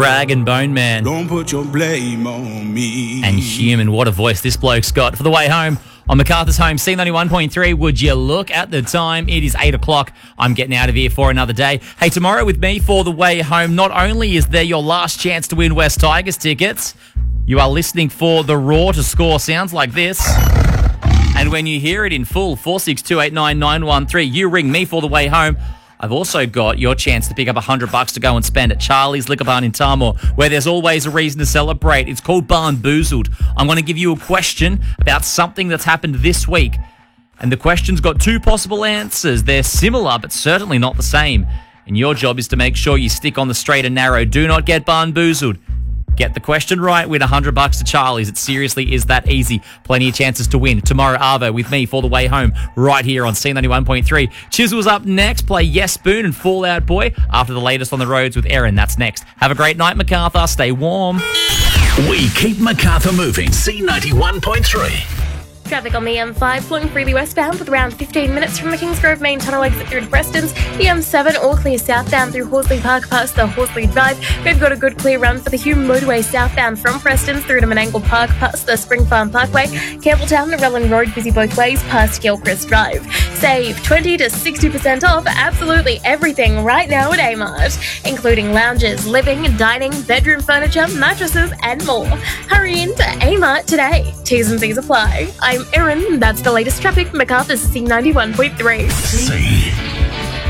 Rag and Bone Man. Don't put your blame on me. And Human. What a voice this bloke's got. For the way home on MacArthur's Home, C91.3. Would you look at the time? It is 8 o'clock. I'm getting out of here for another day. Hey, tomorrow with me for the way home, not only is there your last chance to win West Tigers tickets, you are listening for the Raw to score sounds like this. And when you hear it in full, 46289913, you ring me for the way home. I've also got your chance to pick up $100 to go and spend at Charlie's Liquor Barn in Tamworth, where there's always a reason to celebrate. It's called Barnboozled. I'm going to give you a question about something that's happened this week. And the question's got two possible answers. They're similar, but certainly not the same. And your job is to make sure you stick on the straight and narrow. Do not get barnboozled. Get the question right, win $100 to Charlie's. It seriously is that easy. Plenty of chances to win. Tomorrow, Arvo with me for the way home, right here on C91.3. Chiswell's up next. Play Yes Spoon and Fall Out Boy after the latest on the roads with Erin. That's next. Have a great night, MacArthur. Stay warm. We keep MacArthur moving. C91.3. Traffic on the M5 flowing freely westbound with around 15 minutes from the Kingsgrove main tunnel exit through to Preston's. The M7 all clear southbound through Horsley Park past the Horsley Drive. We've got a good clear run for the Hume motorway southbound from Preston's through to Menangle Park past the Spring Farm Parkway. Campbelltown to Relland Road busy both ways past Gilchrist Drive. Save 20 to 60% off absolutely everything right now at Amart, including lounges, living, dining, bedroom furniture, mattresses and more. Hurry into Amart today. T's and C's apply. I'm Erin. That's the latest traffic. MacArthur's C91.3.